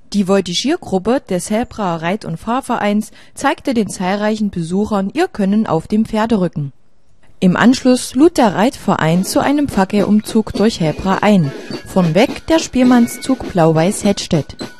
Die Voltigiergruppe des Helbraer Reit- und Fahrvereins zeigte den zahlreichen Besuchern ihr Können auf dem Pferderücken. Im Anschluss lud der Reitverein zu einem Fackelumzug durch Helbra ein. Vornweg der Spielmannszug Blau-Weiß Hettstedt.